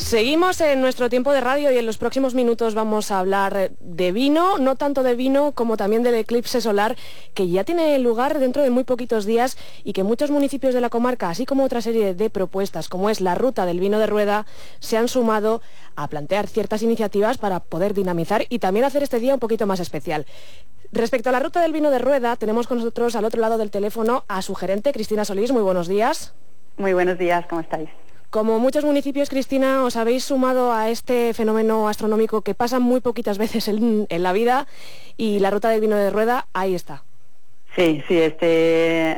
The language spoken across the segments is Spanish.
Seguimos en nuestro tiempo de radio y en los próximos minutos vamos a hablar de vino, no tanto de vino como también del eclipse solar que ya tiene lugar dentro de muy poquitos días y que muchos municipios de la comarca, así como otra serie de propuestas como es la ruta del vino de Rueda, se han sumado a plantear ciertas iniciativas para poder dinamizar y también hacer este día un poquito más especial. Respecto a la ruta del vino de Rueda, tenemos con nosotros al otro lado del teléfono a su gerente, Cristina Solís. Muy buenos días. Muy buenos días, ¿cómo estáis? Como muchos municipios, Cristina, os habéis sumado a este fenómeno astronómico que pasa muy poquitas veces en la vida y la ruta del vino de Rueda, ahí está. Sí, este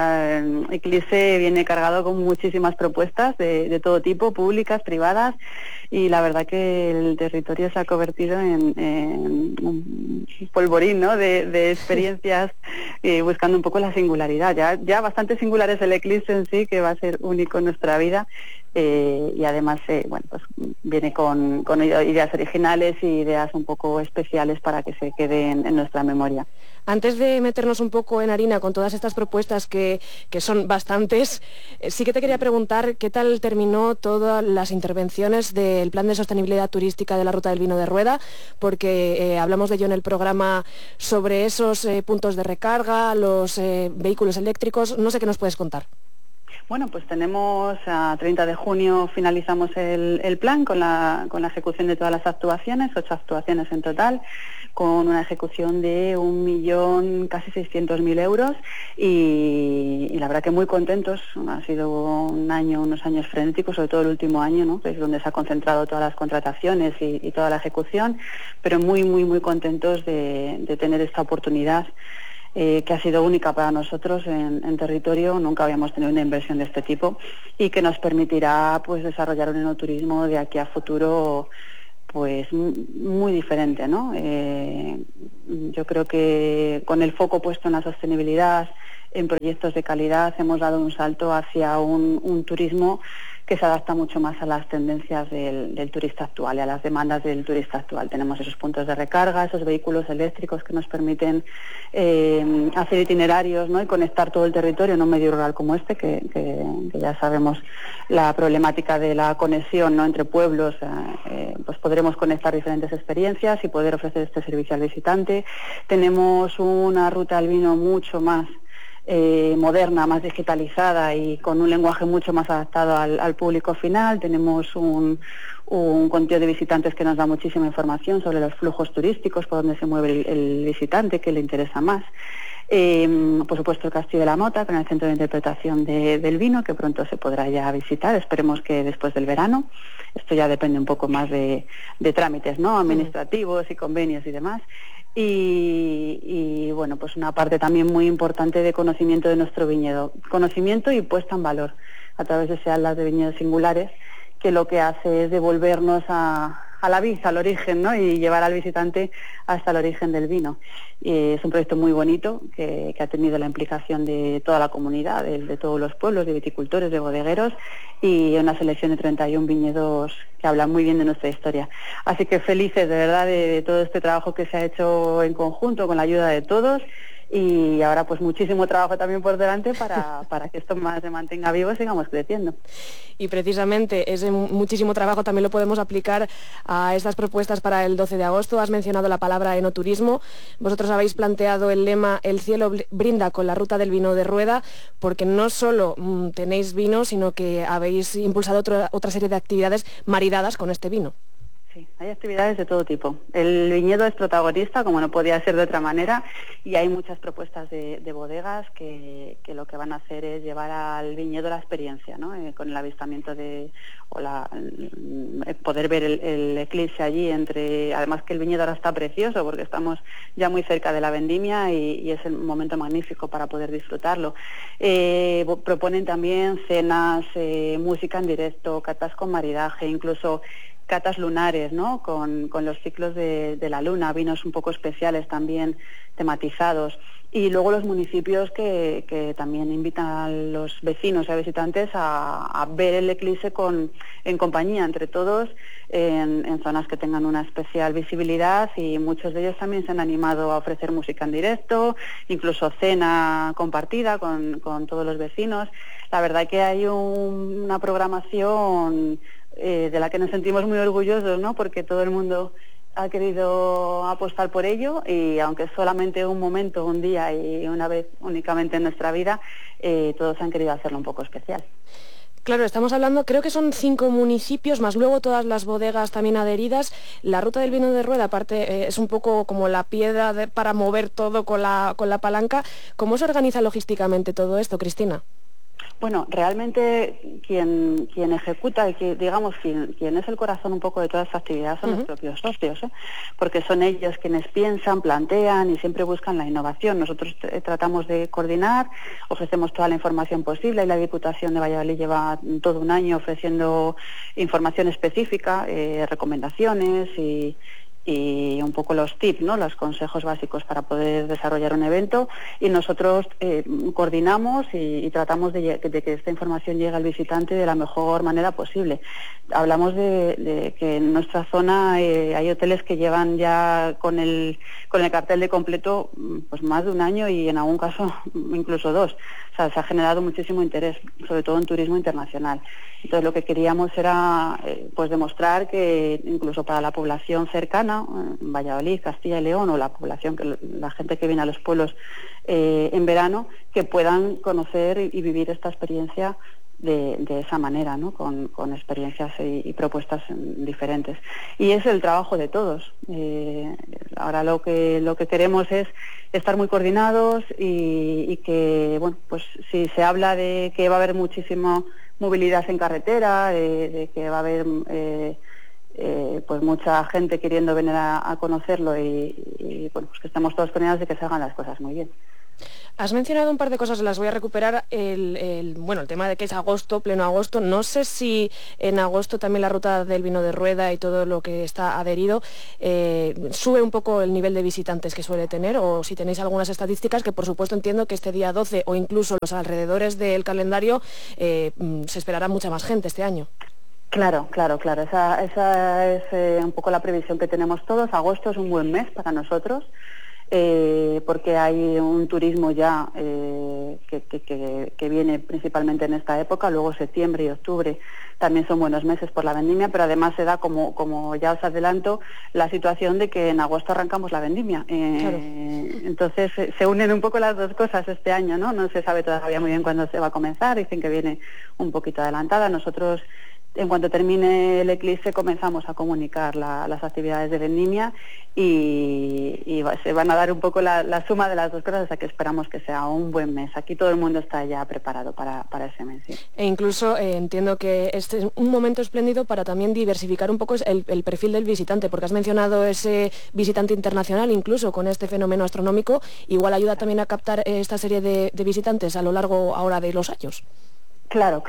eclipse viene cargado con muchísimas propuestas de todo tipo, públicas, privadas, y la verdad que el territorio se ha convertido en un polvorín, ¿no?, de experiencias, buscando un poco la singularidad. Ya bastante singular es el eclipse en sí, que va a ser único en nuestra vida, y además pues viene con ideas originales y ideas un poco especiales para que se queden en nuestra memoria. Antes de meternos un poco en harina con todas estas propuestas que son bastantes, sí que te quería preguntar qué tal terminó todas las intervenciones del Plan de Sostenibilidad Turística de la Ruta del Vino de Rueda, porque hablamos de ello en el programa sobre esos puntos de recarga, los vehículos eléctricos. No sé qué nos puedes contar. Bueno, pues tenemos a 30 de junio finalizamos el plan con la ejecución de todas las actuaciones, 8 actuaciones en total, con una ejecución de 1.000.000, casi 600.000 euros y la verdad que muy contentos. Ha sido unos años frenéticos, sobre todo el último año, ¿no?, que es donde se ha concentrado todas las contrataciones y toda la ejecución, pero muy contentos de tener esta oportunidad. Que ha sido única para nosotros en territorio. Nunca habíamos tenido una inversión de este tipo y que nos permitirá pues desarrollar un enoturismo de aquí a futuro pues muy diferente, ¿no? Yo creo que con el foco puesto en la sostenibilidad, en proyectos de calidad, hemos dado un salto hacia un turismo que se adapta mucho más a las tendencias del turista actual y a las demandas del turista actual. Tenemos esos puntos de recarga, esos vehículos eléctricos que nos permiten hacer itinerarios, ¿no?, y conectar todo el territorio en un medio rural como este, que ya sabemos la problemática de la conexión, ¿no?, entre pueblos. Pues podremos conectar diferentes experiencias y poder ofrecer este servicio al visitante. Tenemos una ruta al vino mucho más moderna, más digitalizada y con un lenguaje mucho más adaptado al público final. Tenemos un conteo de visitantes que nos da muchísima información sobre los flujos turísticos, por dónde se mueve el visitante, qué le interesa más. Por supuesto el Castillo de la Mota, con el centro de interpretación del vino, que pronto se podrá ya visitar, esperemos que después del verano. Esto ya depende un poco más de trámites, ¿no?, administrativos y convenios y demás. Y bueno, pues una parte también muy importante de conocimiento de nuestro viñedo, conocimiento y puesta en valor a través de ese atlas de viñedos singulares, que lo que hace es devolvernos a la vid, al origen, ¿no?, y llevar al visitante hasta el origen del vino. Es un proyecto muy bonito que ha tenido la implicación de toda la comunidad, de todos los pueblos, de viticultores, de bodegueros, y una selección de 31 viñedos que hablan muy bien de nuestra historia. Así que felices de verdad de todo este trabajo que se ha hecho en conjunto con la ayuda de todos. Y ahora pues muchísimo trabajo también por delante para que esto más se mantenga vivo y sigamos creciendo. Y precisamente ese muchísimo trabajo también lo podemos aplicar a estas propuestas para el 12 de agosto. Has mencionado la palabra enoturismo. Vosotros habéis planteado el lema "El cielo brinda" con la ruta del vino de Rueda, porque no solo tenéis vino, sino que habéis impulsado otra serie de actividades maridadas con este vino. Sí, hay actividades de todo tipo. El viñedo es protagonista, como no podía ser de otra manera, y hay muchas propuestas de bodegas que lo que van a hacer es llevar al viñedo la experiencia, ¿no?, con el avistamiento poder ver el eclipse allí, además que el viñedo ahora está precioso porque estamos ya muy cerca de la vendimia y es el momento magnífico para poder disfrutarlo. Proponen también cenas, música en directo, catas con maridaje, incluso catas lunares, ¿no?, con los ciclos de la luna, vinos un poco especiales también tematizados. Y luego los municipios que también invitan a los vecinos y a visitantes a ver el eclipse en compañía, entre todos, en zonas que tengan una especial visibilidad, y muchos de ellos también se han animado a ofrecer música en directo, incluso cena compartida con todos los vecinos. La verdad que hay una programación de la que nos sentimos muy orgullosos, ¿no? Porque todo el mundo ha querido apostar por ello, y aunque es solamente un momento, un día y una vez únicamente en nuestra vida, todos han querido hacerlo un poco especial. Claro, estamos hablando, creo que son 5 municipios, más luego todas las bodegas también adheridas. La ruta del vino de rueda, aparte, es un poco como la piedra para mover todo con la palanca. ¿Cómo se organiza logísticamente todo esto, Cristina? Bueno, realmente quien ejecuta, digamos, quien es el corazón un poco de toda esta actividad son los propios socios, porque son ellos quienes piensan, plantean y siempre buscan la innovación. Nosotros tratamos de coordinar, ofrecemos toda la información posible, y la Diputación de Valladolid lleva todo un año ofreciendo información específica, recomendaciones y un poco los tips, ¿no? Los consejos básicos para poder desarrollar un evento, y nosotros coordinamos y tratamos de que esta información llegue al visitante de la mejor manera posible. Hablamos de que en nuestra zona hay hoteles que llevan ya con el cartel de completo pues más de un año, y en algún caso incluso 2. O sea, se ha generado muchísimo interés, sobre todo en turismo internacional. Entonces lo que queríamos era pues demostrar que incluso para la población cercana, Valladolid, Castilla y León, o la gente que viene a los pueblos en verano, que puedan conocer y vivir esta experiencia de esa manera, ¿no? Con experiencias y propuestas diferentes. Y es el trabajo de todos. Ahora lo que queremos es estar muy coordinados y que, bueno, pues si se habla de que va a haber muchísima movilidad en carretera, de que va a haber pues mucha gente queriendo venir a conocerlo, y bueno, pues que estamos todos coordinados de que se hagan las cosas muy bien. Has mencionado un par de cosas, las voy a recuperar. El tema de que es agosto, pleno agosto. No sé si en agosto también la ruta del vino de rueda y todo lo que está adherido sube un poco el nivel de visitantes que suele tener, o si tenéis algunas estadísticas, que por supuesto entiendo que este día 12 o incluso los alrededores del calendario se esperará mucha más gente este año. Claro. Esa es un poco la previsión que tenemos todos. Agosto es un buen mes para nosotros. Porque hay un turismo ya que viene principalmente en esta época. Luego septiembre y octubre también son buenos meses por la vendimia, pero además se da, como ya os adelanto, la situación de que en agosto arrancamos la vendimia. Claro. Entonces se unen un poco las dos cosas este año, ¿no? No se sabe todavía muy bien cuándo se va a comenzar, dicen que viene un poquito adelantada. Nosotros, en cuanto termine el eclipse, comenzamos a comunicar las actividades de vendimia, y se van a dar un poco la suma de las dos cosas, o sea que esperamos que sea un buen mes. Aquí todo el mundo está ya preparado para ese mes. Sí. E incluso entiendo que este es un momento espléndido para también diversificar un poco el perfil del visitante, porque has mencionado ese visitante internacional, incluso con este fenómeno astronómico, igual ayuda también a captar esta serie de visitantes a lo largo ahora de los años. Claro.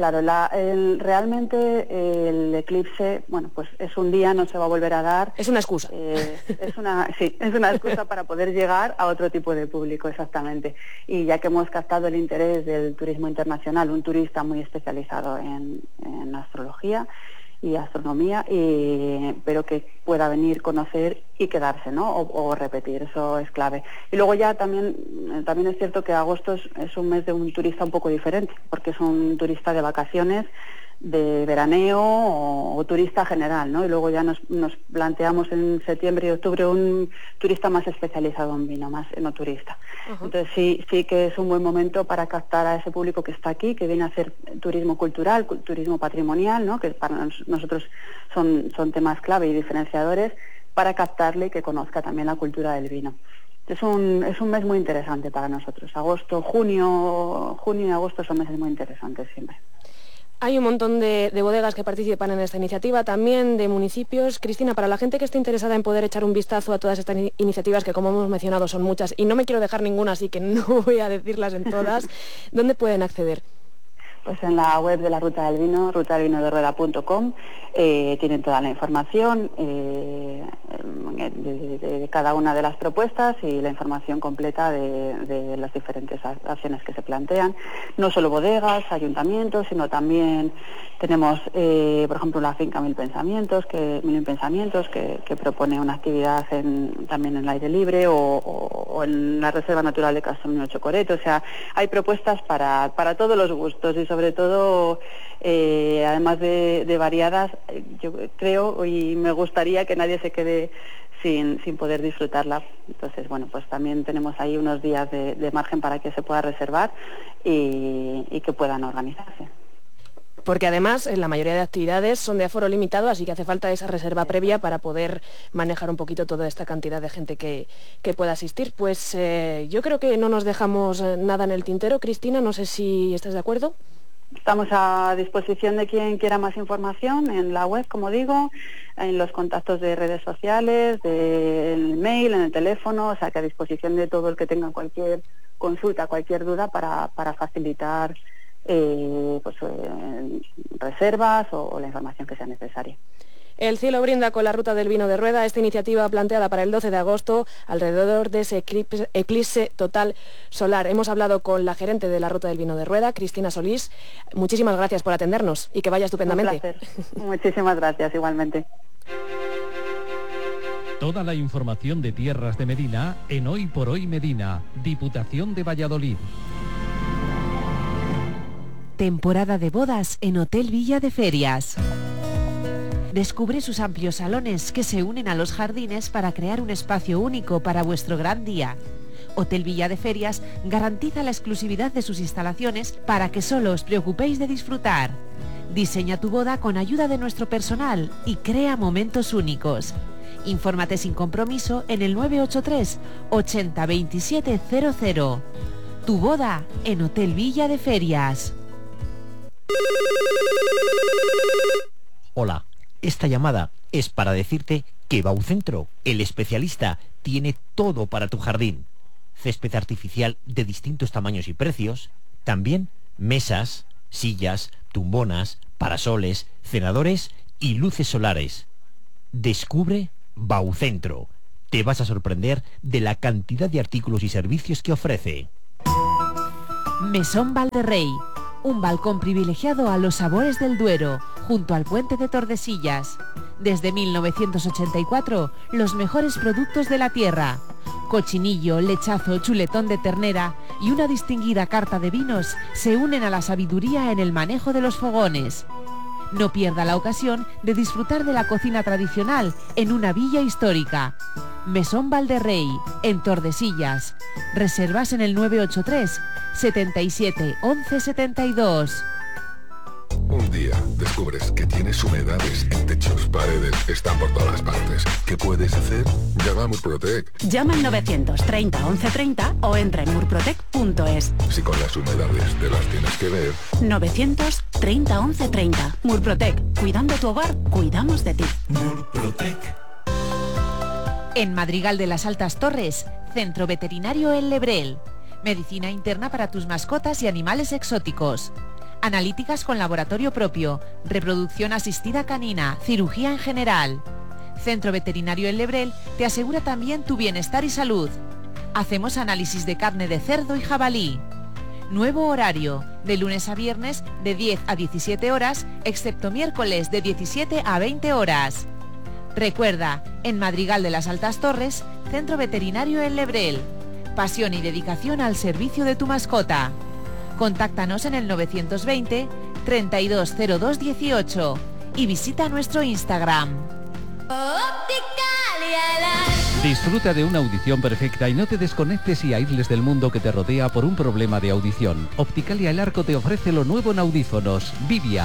Realmente el eclipse, bueno, pues es un día, no se va a volver a dar. Es una excusa. Es una excusa para poder llegar a otro tipo de público, exactamente. Y ya que hemos captado el interés del turismo internacional, un turista muy especializado en astrología y astronomía, pero que pueda venir, conocer y quedarse, ¿no? O repetir, eso es clave. Y luego ya también es cierto que agosto es un mes de un turista un poco diferente, porque es un turista de vacaciones, de veraneo o turista general, ¿no? Y luego ya nos planteamos en septiembre y octubre un turista más especializado en vino, más enoturista. Uh-huh. Entonces sí que es un buen momento para captar a ese público que está aquí, que viene a hacer turismo cultural, turismo patrimonial, ¿no? Que para nosotros son temas clave y diferenciadores, para captarle y que conozca también la cultura del vino. Es un mes muy interesante para nosotros. Junio y agosto son meses muy interesantes siempre. Hay un montón de bodegas que participan en esta iniciativa, también de municipios. Cristina, para la gente que esté interesada en poder echar un vistazo a todas estas iniciativas, que como hemos mencionado son muchas, y no me quiero dejar ninguna, así que no voy a decirlas en todas, ¿dónde pueden acceder? Pues en la web de la Ruta del Vino, rutadelvinoderueda.com, tienen toda la información de cada una de las propuestas y la información completa de las diferentes acciones que se plantean. No solo bodegas, ayuntamientos, sino también tenemos, por ejemplo, la finca Mil Pensamientos, que propone una actividad también en el aire libre, o en la Reserva Natural de Castro Chocoreto. O sea, hay propuestas para todos los gustos, y sobre sobre todo, además de variadas, yo creo y me gustaría que nadie se quede sin poder disfrutarla. Entonces, bueno, pues también tenemos ahí unos días de margen para que se pueda reservar y que puedan organizarse. Porque además la mayoría de actividades son de aforo limitado, así que hace falta esa reserva previa para poder manejar un poquito toda esta cantidad de gente que pueda asistir. Pues yo creo que no nos dejamos nada en el tintero. Cristina, no sé si estás de acuerdo. Estamos a disposición de quien quiera más información en la web, como digo, en los contactos de redes sociales, en el mail, en el teléfono, o sea que a disposición de todo el que tenga cualquier consulta, cualquier duda para facilitar reservas o la información que sea necesaria. El cielo brinda con la ruta del vino de Rueda, esta iniciativa planteada para el 12 de agosto alrededor de ese eclipse total solar. Hemos hablado con la gerente de la ruta del vino de Rueda, Cristina Solís. Muchísimas gracias por atendernos y que vaya estupendamente. Un placer. Muchísimas gracias, igualmente. Toda la información de Tierras de Medina en Hoy por Hoy Medina, Diputación de Valladolid. Temporada de bodas en Hotel Villa de Ferias. Descubre sus amplios salones que se unen a los jardines para crear un espacio único para vuestro gran día. Hotel Villa de Ferias garantiza la exclusividad de sus instalaciones para que solo os preocupéis de disfrutar. Diseña tu boda con ayuda de nuestro personal y crea momentos únicos. Infórmate sin compromiso en el 983 80 27 00. Tu boda en Hotel Villa de Ferias. Hola, esta llamada es para decirte que Baucentro, el especialista, tiene todo para tu jardín. Césped artificial de distintos tamaños y precios, también mesas, sillas, tumbonas, parasoles, cenadores y luces solares. Descubre Baucentro. Te vas a sorprender de la cantidad de artículos y servicios que ofrece. Mesón Valderrey. Un balcón privilegiado a los sabores del Duero, junto al puente de Tordesillas. Desde 1984, los mejores productos de la tierra. Cochinillo, lechazo, chuletón de ternera y una distinguida carta de vinos se unen a la sabiduría en el manejo de los fogones. No pierda la ocasión de disfrutar de la cocina tradicional en una villa histórica. Mesón Valderrey, en Tordesillas. Reservas en el 983 77 11 72. Un día descubres que tienes humedades en techos, paredes, están por todas partes. ¿Qué puedes hacer? Llama a Murprotec. Llama al 930 1130 o entra en murprotec.es. Si con las humedades te las tienes que ver. 930 1130. Murprotec. Cuidando tu hogar, cuidamos de ti. Murprotec. En Madrigal de las Altas Torres, Centro Veterinario El Lebrel. Medicina interna para tus mascotas y animales exóticos. Analíticas con laboratorio propio, reproducción asistida canina, cirugía en general. Centro Veterinario El Lebrel te asegura también tu bienestar y salud. Hacemos análisis de carne de cerdo y jabalí. Nuevo horario, de lunes a viernes de 10 a 17 horas, excepto miércoles de 17 a 20 horas. Recuerda, en Madrigal de las Altas Torres, Centro Veterinario El Lebrel. Pasión y dedicación al servicio de tu mascota. Contáctanos en el 920 320218 y visita nuestro Instagram. Disfruta de una audición perfecta y no te desconectes y aísles del mundo que te rodea por un problema de audición. Opticalia El Arco te ofrece lo nuevo en audífonos, Vivia.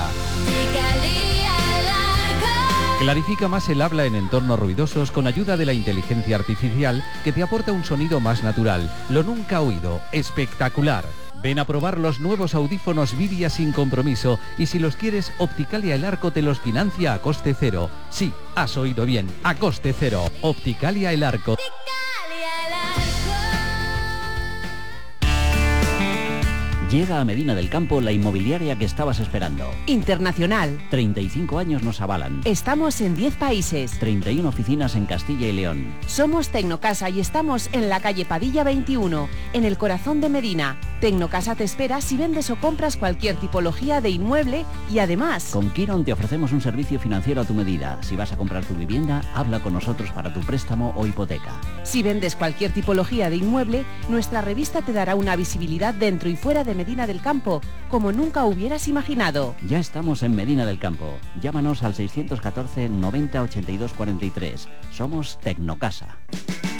Clarifica más el habla en entornos ruidosos con ayuda de la inteligencia artificial que te aporta un sonido más natural. Lo nunca oído, espectacular. Ven a probar los nuevos audífonos Vivia sin compromiso y si los quieres, Opticalia El Arco te los financia a coste cero. Sí, has oído bien, a coste cero. Opticalia El Arco. Llega a Medina del Campo la inmobiliaria que estabas esperando. Internacional. 35 años nos avalan. Estamos en 10 países. 31 oficinas en Castilla y León. Somos Tecnocasa y estamos en la calle Padilla 21, en el corazón de Medina. Tecnocasa te espera si vendes o compras cualquier tipología de inmueble y además... Con Quirón te ofrecemos un servicio financiero a tu medida. Si vas a comprar tu vivienda, habla con nosotros para tu préstamo o hipoteca. Si vendes cualquier tipología de inmueble, nuestra revista te dará una visibilidad dentro y fuera de Medina del Campo, como nunca hubieras imaginado. Ya estamos en Medina del Campo. Llámanos al 614 90 82 43. Somos Tecnocasa.